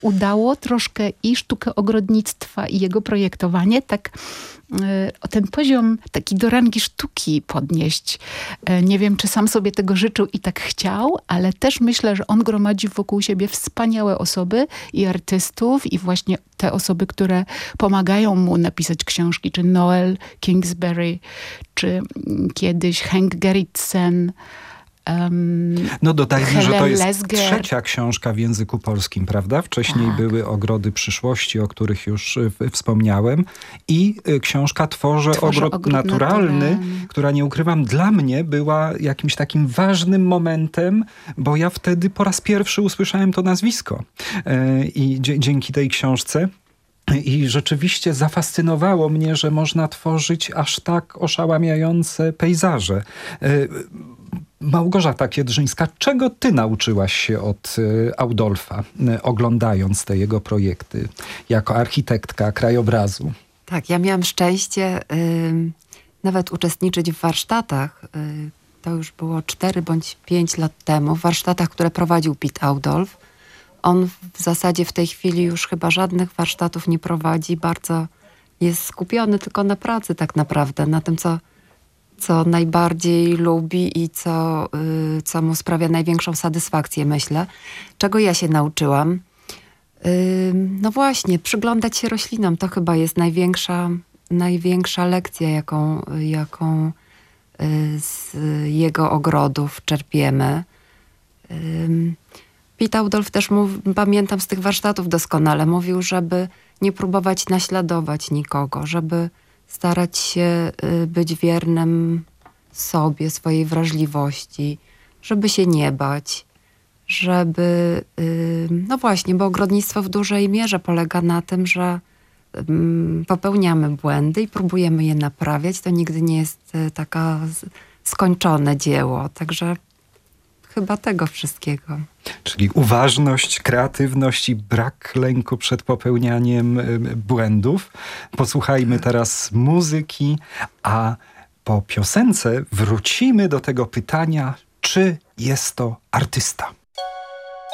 udało troszkę i sztukę ogrodnictwa, i jego projektowanie tak o ten poziom taki do rangi sztuki podnieść. Nie wiem, czy sam sobie tego życzył i tak chciał, ale też myślę, że on gromadzi wokół siebie wspaniałe osoby i artystów i właśnie te osoby, które pomagają mu napisać książki, czy Noel Kingsbury, czy kiedyś Hank Gerritsen. No dodajmy, że to jest Lesger. trzecia książka w języku polskim, prawda? Wcześniej były Ogrody przyszłości, o których już wspomniałem. I książka Tworzę ogród naturalny, która, nie ukrywam, dla mnie była jakimś takim ważnym momentem, bo ja wtedy po raz pierwszy usłyszałem to nazwisko. I dzięki tej książce. I rzeczywiście zafascynowało mnie, że można tworzyć aż tak oszałamiające pejzaże. Małgorzata Kiedrzyńska, czego ty nauczyłaś się od Adolfa, oglądając te jego projekty jako architektka krajobrazu? Tak, ja miałam szczęście nawet uczestniczyć w warsztatach. To już było 4 bądź 5 lat temu. W warsztatach, które prowadził Piet Adolf. On w zasadzie w tej chwili już chyba żadnych warsztatów nie prowadzi. Bardzo jest skupiony tylko na pracy tak naprawdę, na tym, co najbardziej lubi i co mu sprawia największą satysfakcję, myślę. Czego ja się nauczyłam? No właśnie, przyglądać się roślinom. To chyba jest największa lekcja, jaką z jego ogrodów czerpiemy. Piet Adolf też pamiętam z tych warsztatów doskonale, mówił, żeby nie próbować naśladować nikogo, żeby starać się być wiernym sobie, swojej wrażliwości, żeby się nie bać, żeby... No właśnie, bo ogrodnictwo w dużej mierze polega na tym, że popełniamy błędy i próbujemy je naprawiać. To nigdy nie jest taka skończone dzieło, także chyba tego wszystkiego. Czyli uważność, kreatywność i brak lęku przed popełnianiem błędów. Posłuchajmy teraz muzyki, a po piosence wrócimy do tego pytania, czy jest to artysta.